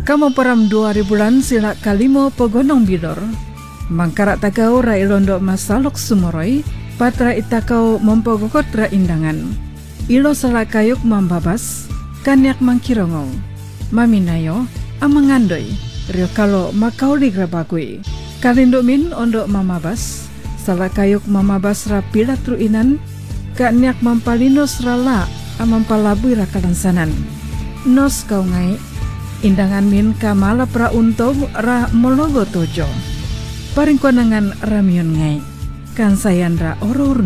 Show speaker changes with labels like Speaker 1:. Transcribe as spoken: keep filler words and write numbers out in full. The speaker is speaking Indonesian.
Speaker 1: Kamu peram dua ribuan sila kalimo pogonong bidor. Mangkarak takau ra ilondo masalok sumoroi, patra itakau mempogokot ra indangan. Ilo sala kayuk mambabas, kanyak mangkirongong. Maminayo, amangandoi, rio kalo makauli grabagui. Kalindo min ondo mamabas, sala kayuk mamabas ra pilatru inan, kanyak mampalinos rala amampalabui ra kalansanan. Nos kau ngai, indangan min kamala pra untog ra mologo tojo. Paring konangan ramion ngai, kan sayan ra oror